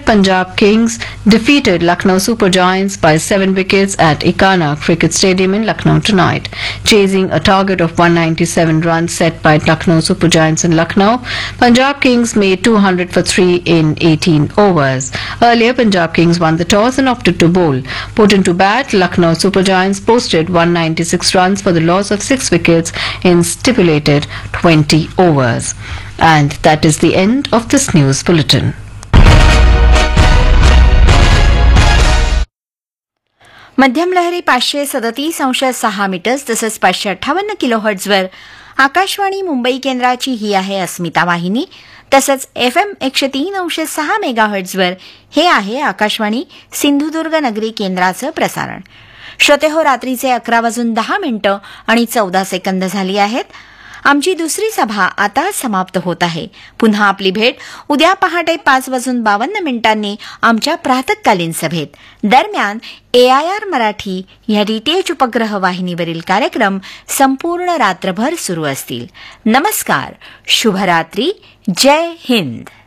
Punjab Kings defeated Lucknow Super Giants by 7 wickets at Ikana Cricket Stadium in Lucknow tonight. Chasing a target of 197 runs set by Lucknow Super Giants in Lucknow, Punjab Kings made 200 for 3 in 18 overs. Earlier, Punjab Kings won the toss and opted to bowl. Put into bat, Lucknow Super Giants posted 196 runs for the loss of 6 wickets in stipulated 20 overs. And that is the end of this news bulletin. मध्यम लहरी 537.6 metres तसंच 558 किलोहर्ट्झवर आकाशवाणी मुंबई केंद्राची ही आहे अस्मिता वाहिनी. तसंच FM 103.6 मेगाहर्ट्झवर हे आहे आकाशवाणी सिंधुदुर्ग नगरी केंद्राचं प्रसारण. श्रोते हो, रात्रीचे 11:10 आणि 14 सेकंद झाली आहेत. आमची दुसरी सभा आता समाप्त होत आहे. पुन्हा आपली भेट उद्या पहाटे 5:52 आमच्या प्रातःकालीन सभेत. दरम्यान AIR मराठी या DTH उपग्रह वाहिनीवरील कार्यक्रम संपूर्ण रात्रभर सुरू असतील. नमस्कार, शुभरात्री, जय हिंद.